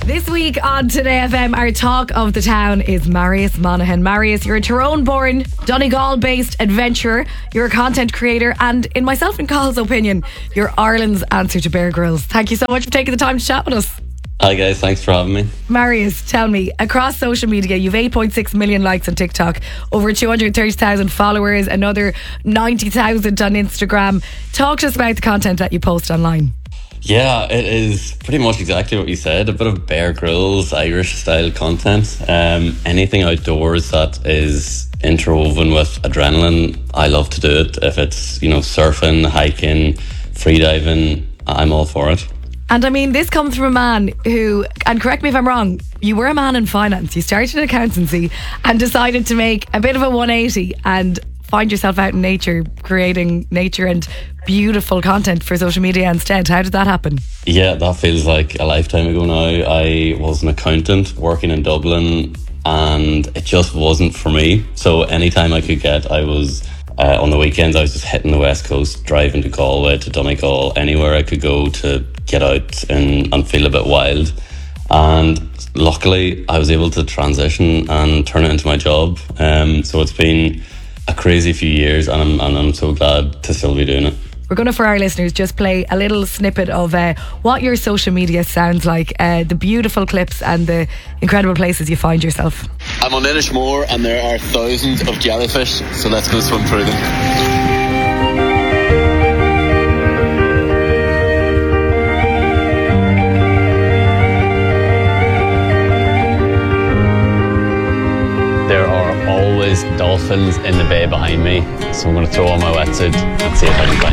This week on Today FM, our talk of the town is Marius Monaghan. Marius, you're a Tyrone-born, Donegal-based adventurer. You're a content creator, and in myself and Carl's opinion, you're Ireland's answer to Bear Grylls. Thank you so much for taking the time to chat with us. Hi guys, thanks for having me. Marius, tell me, across social media, you've 8.6 million likes on TikTok, over 230,000 followers, another 90,000 on Instagram. Talk to us about the content that you post online. Yeah, it is pretty much exactly what you said. A bit of Bear Grylls, Irish style content. Anything outdoors that is interwoven with adrenaline, I love to do it. If it's, surfing, hiking, freediving, I'm all for it. And I mean, this comes from a man who, and correct me if I'm wrong, you were a man in finance. You started in accountancy and decided to make a bit of a 180 and find yourself out in nature, creating nature and beautiful content for social media instead. How did that happen? Yeah, that feels like a lifetime ago now. I was an accountant working in Dublin and it just wasn't for me. So anytime I could get, I was on the weekends, I was just hitting the West Coast, driving to Galway, to Donegal, anywhere I could go to get out and feel a bit wild. And luckily, I was able to transition and turn it into my job. So it's been a crazy few years, and I'm so glad to still be doing it. We're going to, for our listeners, just play a little snippet of what your social media sounds like, the beautiful clips and the incredible places you find yourself. I'm on Inishmore and there are thousands of jellyfish, so let's go swim through them. There are always dolphins in the bay behind me, so I'm going to throw on my wetsuit and see if I can find